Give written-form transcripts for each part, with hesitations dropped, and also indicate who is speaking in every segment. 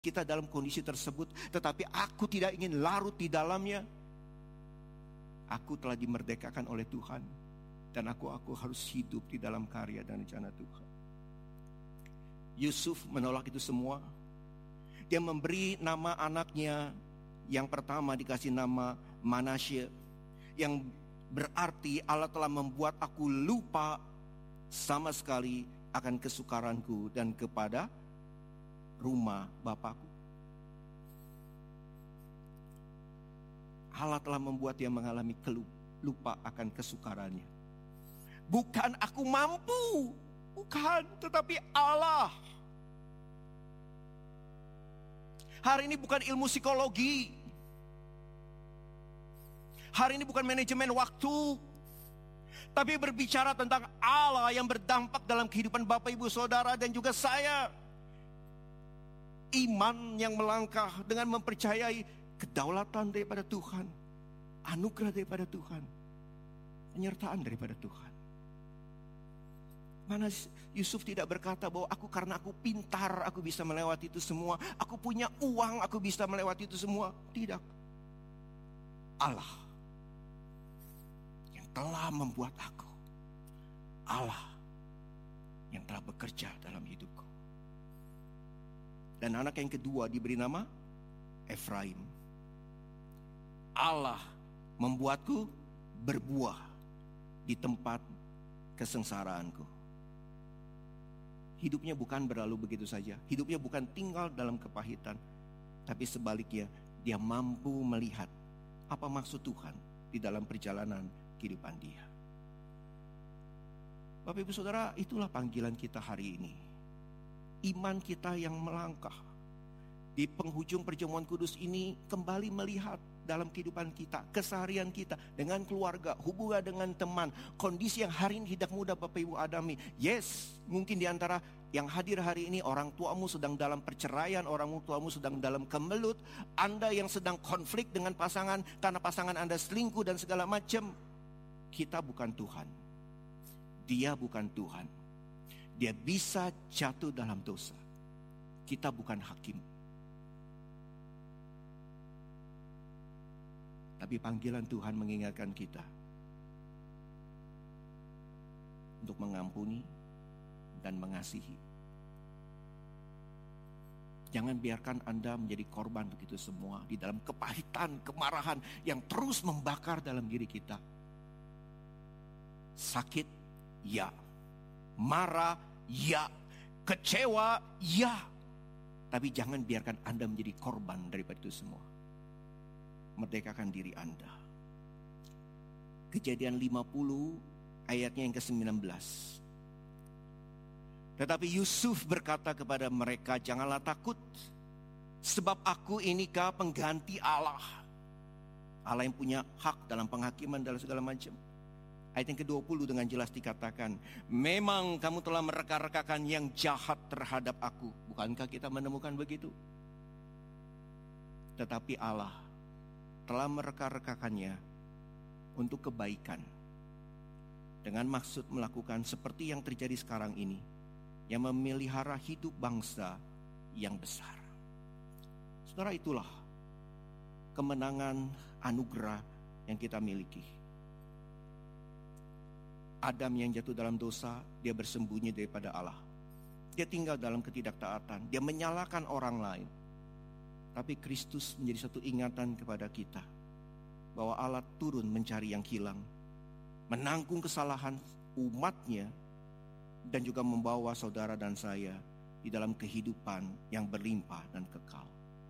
Speaker 1: kita dalam kondisi tersebut, tetapi aku tidak ingin larut di dalamnya. Aku telah dimerdekakan oleh Tuhan, dan aku harus hidup di dalam karya dan rencana Tuhan. Yusuf menolak itu semua. Dia memberi nama anaknya yang pertama, dikasih nama Manasye, yang berarti Allah telah membuat aku lupa sama sekali akan kesukaranku dan kepada rumah Bapakku. Allah telah membuat dia mengalami lupa akan kesukarannya. Bukan aku mampu, bukan, tetapi Allah. Hari ini bukan ilmu psikologi. Hari ini bukan manajemen waktu. Tapi berbicara tentang Allah yang berdampak dalam kehidupan Bapak, Ibu, Saudara, dan juga saya. Iman yang melangkah dengan mempercayai kedaulatan daripada Tuhan, anugerah daripada Tuhan, penyertaan daripada Tuhan. Mana Yusuf tidak berkata bahwa karena aku pintar, aku bisa melewati itu semua. Aku punya uang, aku bisa melewati itu semua. Tidak. Allah yang telah membuat aku. Allah yang telah bekerja dalam hidupku. Dan anak yang kedua diberi nama Efraim. Allah membuatku berbuah di tempat kesengsaraanku. Hidupnya bukan berlalu begitu saja. Hidupnya bukan tinggal dalam kepahitan. Tapi sebaliknya, dia mampu melihat apa maksud Tuhan di dalam perjalanan kehidupan dia. Bapak, Ibu, Saudara, itulah panggilan kita hari ini. Iman kita yang melangkah. Di penghujung perjamuan kudus ini kembali melihat dalam kehidupan kita, keseharian kita dengan keluarga, hubungan dengan teman, kondisi yang hari ini tidak mudah Bapak Ibu alami. Yes, mungkin di antara yang hadir hari ini orang tuamu sedang dalam perceraian, orang tuamu sedang dalam kemelut, Anda yang sedang konflik dengan pasangan karena pasangan Anda selingkuh dan segala macam. Kita bukan Tuhan. Dia bukan Tuhan. Dia bisa jatuh dalam dosa. Kita bukan hakim. Tapi panggilan Tuhan mengingatkan kita untuk mengampuni dan mengasihi. Jangan biarkan Anda menjadi korban begitu semua di dalam kepahitan, kemarahan yang terus membakar dalam diri kita. Sakit, ya. Marah, ya. Kecewa, ya. Tapi jangan biarkan Anda menjadi korban daripada itu semua. Merdekakan diri Anda. Kejadian 50 ayatnya yang ke-19. Tetapi Yusuf berkata kepada mereka, janganlah takut, sebab aku inikah pengganti Allah. Allah yang punya hak dalam penghakiman dalam segala macam. Ayat yang ke-20 dengan jelas dikatakan, memang kamu telah mereka-rekakan yang jahat terhadap aku. Bukankah kita menemukan begitu? Tetapi Allah telah mereka-rekakannya untuk kebaikan, dengan maksud melakukan seperti yang terjadi sekarang ini, yang memelihara hidup bangsa yang besar. Saudara, itulah kemenangan anugerah yang kita miliki. Adam yang jatuh dalam dosa, dia bersembunyi daripada Allah. Dia tinggal dalam ketidaktaatan, dia menyalahkan orang lain. Tapi Kristus menjadi satu ingatan kepada kita bahwa Allah turun mencari yang hilang, menanggung kesalahan umatnya, dan juga membawa saudara dan saya di dalam kehidupan yang berlimpah dan kekal.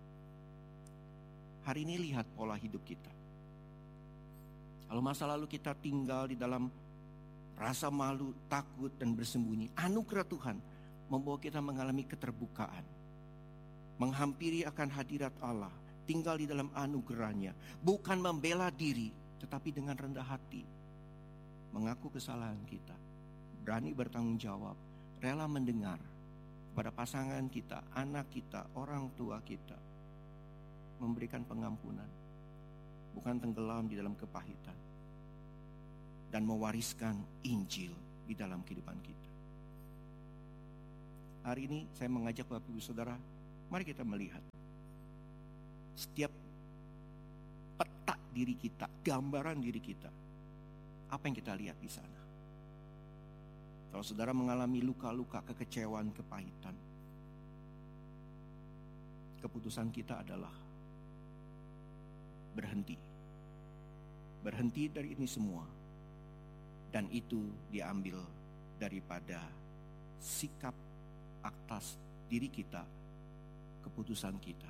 Speaker 1: Hari ini lihat pola hidup kita. Kalau masa lalu kita tinggal di dalam rasa malu, takut, dan bersembunyi, anugerah Tuhan membawa kita mengalami keterbukaan, menghampiri akan hadirat Allah, tinggal di dalam anugerahnya, bukan membela diri, tetapi dengan rendah hati, mengaku kesalahan kita, berani bertanggung jawab, rela mendengar pada pasangan kita, anak kita, orang tua kita, memberikan pengampunan, bukan tenggelam di dalam kepahitan, dan mewariskan Injil di dalam kehidupan kita. Hari ini saya mengajak Bapak Ibu Saudara Mari kita melihat setiap peta diri kita, gambaran diri kita. Apa yang kita lihat di sana? Kalau saudara mengalami luka-luka, kekecewaan, kepahitan, keputusan kita adalah berhenti. Berhenti dari ini semua. Dan itu diambil daripada sikap atas diri kita, keputusan kita.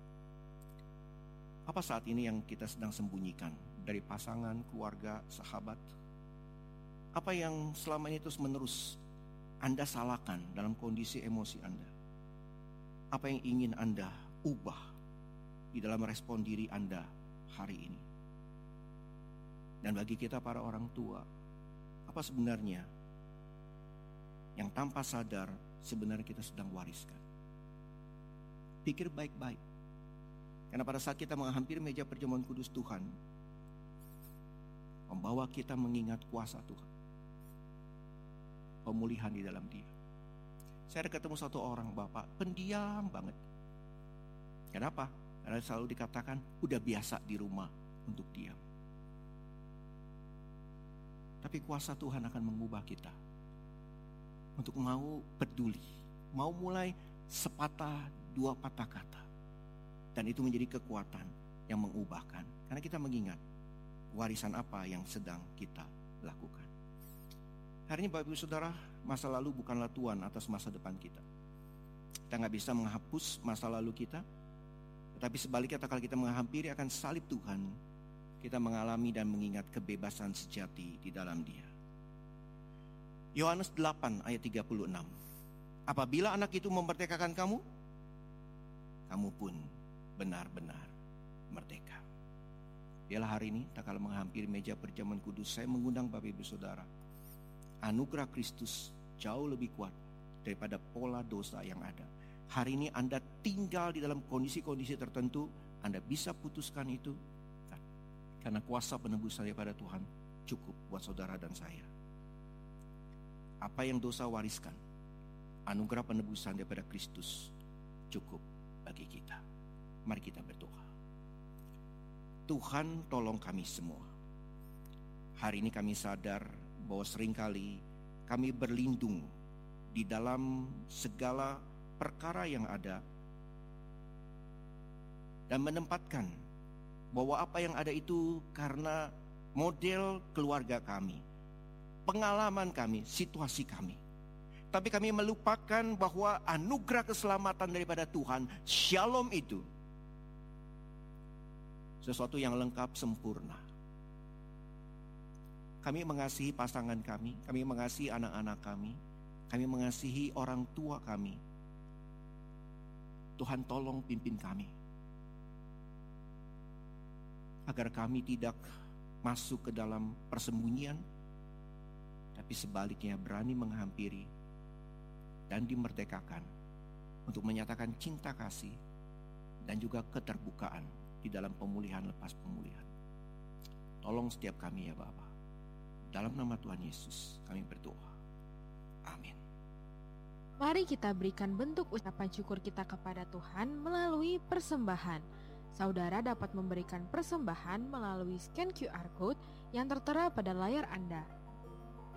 Speaker 1: Apa saat ini yang kita sedang sembunyikan dari pasangan, keluarga, sahabat? Apa yang selama ini terus menerus Anda salahkan dalam kondisi emosi Anda? Apa yang ingin Anda ubah di dalam respon diri Anda hari ini? Dan bagi kita para orang tua, apa sebenarnya yang tanpa sadar sebenarnya kita sedang wariskan? Pikir baik-baik. Karena pada saat kita menghampiri meja perjamuan kudus Tuhan, membawa kita mengingat kuasa Tuhan, pemulihan di dalam Dia. Saya ada ketemu satu orang bapak pendiam banget. Kenapa? Karena selalu dikatakan udah biasa di rumah untuk diam. Tapi kuasa Tuhan akan mengubah kita untuk mau peduli, mau mulai sepatah dua patah kata. Dan itu menjadi kekuatan yang mengubahkan. Karena kita mengingat warisan apa yang sedang kita lakukan. Hari ini Bapak Ibu Saudara, masa lalu bukanlah tuan atas masa depan kita. Kita gak bisa menghapus masa lalu kita. Tetapi sebaliknya kalau kita menghampiri akan salib Tuhan, kita mengalami dan mengingat kebebasan sejati di dalam Dia. Yohanes 8 ayat 36. Apabila anak itu memerdekakan kamu, kamu pun benar-benar merdeka. Biarlah hari ini, tak kala menghampiri meja perjamuan kudus, saya mengundang Bapak Ibu Saudara. Anugerah Kristus jauh lebih kuat daripada pola dosa yang ada. Hari ini Anda tinggal di dalam kondisi-kondisi tertentu, Anda bisa putuskan itu. Karena kuasa penebusan daripada Tuhan cukup buat saudara dan saya. Apa yang dosa wariskan, anugerah penebusan daripada Kristus cukup bagi kita. Mari kita berdoa. Tuhan, tolong kami semua. Hari ini kami sadar bahwa seringkali kami berlindung di dalam segala perkara yang ada dan menempatkan bahwa apa yang ada itu karena model keluarga kami, pengalaman kami, situasi kami. Tapi kami melupakan bahwa anugerah keselamatan daripada Tuhan, shalom itu sesuatu yang lengkap, sempurna. Kami mengasihi pasangan kami mengasihi anak-anak kami mengasihi orang tua kami. Tuhan tolong pimpin kami, agar kami tidak masuk ke dalam persembunyian, tapi sebaliknya berani menghampiri dan dimerdekakan untuk menyatakan cinta kasih dan juga keterbukaan di dalam pemulihan lepas pemulihan. Tolong setiap kami ya Bapa. Dalam nama Tuhan Yesus kami berdoa. Amin.
Speaker 2: Mari kita berikan bentuk ucapan syukur kita kepada Tuhan melalui persembahan. Saudara dapat memberikan persembahan melalui scan QR Code yang tertera pada layar Anda.